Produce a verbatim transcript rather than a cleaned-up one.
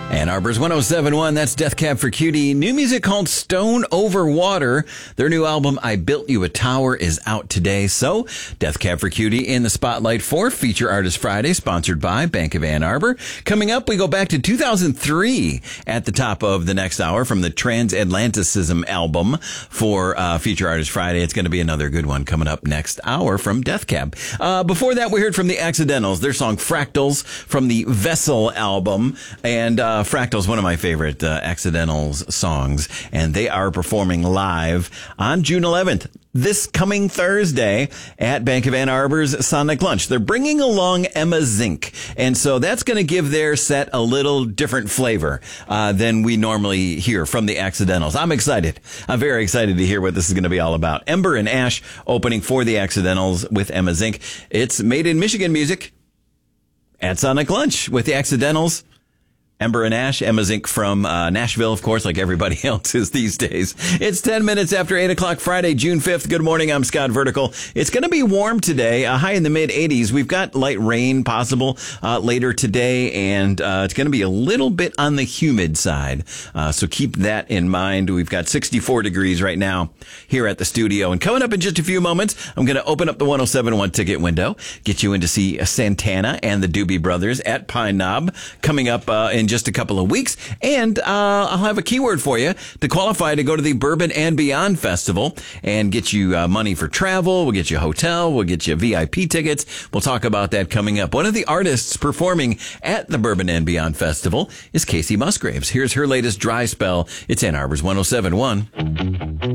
Ann Arbor's one oh seven point one, that's Death Cab for Cutie. New music called Stone Over Water. Their new album, I Built You a Tower, is out today. So, Death Cab for Cutie in the spotlight for Feature Artist Friday, sponsored by Bank of Ann Arbor. Coming up, we go back to two thousand three at the top of the next hour from the Transatlanticism album for uh, Feature Artist Friday. It's going to be another good one coming up next hour from Death Cab. Uh, before that, we heard from the Accidentals, their song Fractals from the Vessel album. And uh, Fractals, one of my favorite uh, Accidentals songs, and they are performing live on June eleventh. This coming Thursday at Bank of Ann Arbor's Sonic Lunch. They're bringing along Emma Zink. And so that's going to give their set a little different flavor uh, than we normally hear from the Accidentals. I'm excited. I'm very excited to hear what this is going to be all about. Ember and Ash opening for the Accidentals with Emma Zink. It's Made in Michigan music at Sonic Lunch with the Accidentals. Ember and Ash, Emma Zink from uh, Nashville, of course, like everybody else is these days. It's ten minutes after eight o'clock Friday, June fifth. Good morning. I'm Scott Vertical. It's going to be warm today, uh, high in the mid eighties. We've got light rain possible uh, later today, and uh, it's going to be a little bit on the humid side. Uh, so keep that in mind. We've got sixty-four degrees right now here at the studio. And coming up in just a few moments, I'm going to open up the one oh seven point one ticket window, get you in to see Santana and the Doobie Brothers at Pine Knob coming up uh, in just a couple of weeks. And uh, I'll have a keyword for you to qualify to go to the Bourbon and Beyond Festival and get you uh, money for travel. We'll get you a hotel. We'll get you V I P tickets. We'll talk about that coming up. One of the artists performing at the Bourbon and Beyond Festival is Casey Musgraves. Here's her latest Dry Spell. It's Ann Arbor's one oh seven point one.